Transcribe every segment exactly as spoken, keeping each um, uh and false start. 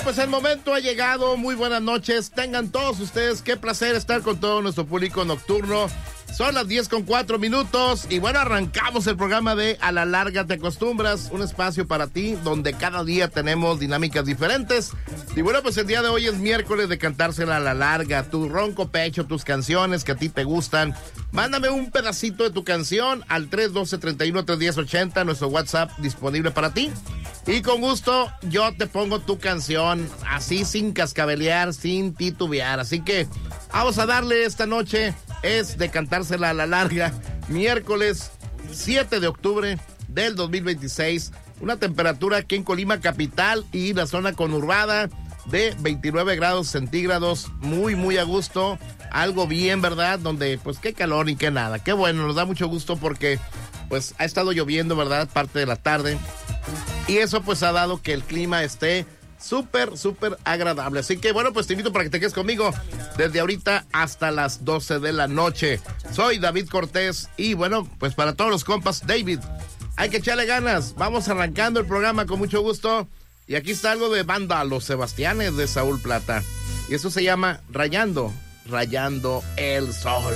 pues el momento ha llegado. Muy buenas noches. Tengan todos ustedes qué placer estar con todo nuestro público nocturno. Son las diez con cuatro minutos y bueno, arrancamos el programa de A la Larga Te Acostumbras, un espacio para ti donde cada día tenemos dinámicas diferentes. Y bueno, pues el día de hoy es miércoles de cantársela a la larga, tu ronco pecho, tus canciones que a ti te gustan. Mándame un pedacito de tu canción al tres uno dos, tres uno, tres uno cero, ocho cero, nuestro WhatsApp disponible para ti. Y con gusto yo te pongo tu canción así sin cascabelear, sin titubear. Así que vamos a darle esta noche. Es de cantársela a la larga, miércoles siete de octubre del dos mil veintiséis. Una temperatura aquí en Colima capital y la zona conurbada de veintinueve grados centígrados. Muy, muy a gusto. Algo bien, ¿verdad? Donde pues qué calor ni qué nada. Qué bueno, nos da mucho gusto porque pues ha estado lloviendo, ¿verdad? Parte de la tarde. Y eso pues ha dado que el clima esté súper, súper agradable. Así que bueno, pues te invito para que te quedes conmigo desde ahorita hasta las doce de la noche. Soy David Cortés y bueno, pues para todos los compas, David, hay que echarle ganas. Vamos arrancando el programa con mucho gusto. Y aquí está algo de banda Los Sebastianes de Saúl Plata. Y eso se llama Rayando, Rayando el Sol.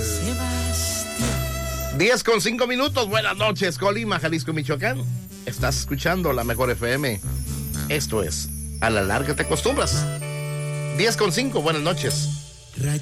diez con cinco minutos. Buenas noches, Colima, Jalisco, Michoacán. Estás escuchando la mejor F M. Esto es A la Larga Te Acostumbras. diez con cinco, buenas noches.